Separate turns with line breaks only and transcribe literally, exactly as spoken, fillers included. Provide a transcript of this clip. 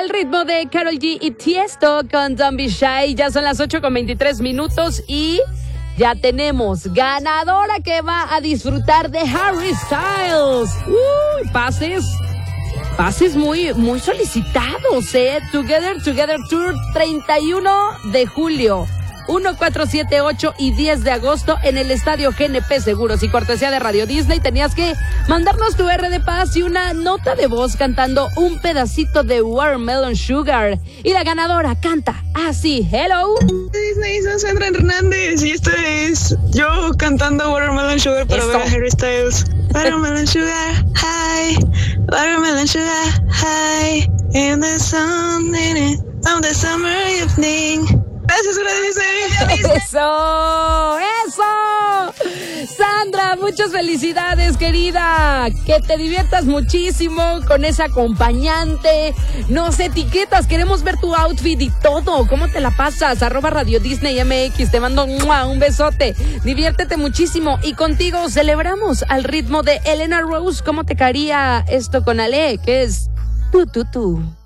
al ritmo de Karol G y Tiesto con Don't Be Shy. Ya son las ocho con veintitrés minutos y ya tenemos ganadora que va a disfrutar de Harry Styles. Uy, pases. Pases muy, muy solicitados, ¿eh? Together, Together Tour, treinta y uno de julio. uno, cuatro, siete, ocho y diez de agosto en el Estadio G N P Seguros y cortesía de Radio Disney. Tenías que mandarnos tu R de paz y una nota de voz cantando un pedacito de Watermelon Sugar. Y la ganadora canta así. Hello.
Disney, soy Sandra Hernández y esto es yo cantando Watermelon Sugar para
Esto.
ver a Harry Styles. Watermelon Sugar, hi. Watermelon Sugar, hi. In the sun, in it, on the summer evening. Gracias, Disney.
¡Eso! ¡Eso! Sandra, muchas felicidades, querida. Que te diviertas muchísimo con esa acompañante. Nos etiquetas, queremos ver tu outfit y todo. ¿Cómo te la pasas? Arroba Radio Disney M X. Te mando ¡mua! Un besote. Diviértete muchísimo. Y contigo celebramos al ritmo de Elena Rose. ¿Cómo te caería esto con Ale? Que es tu, tu, tu.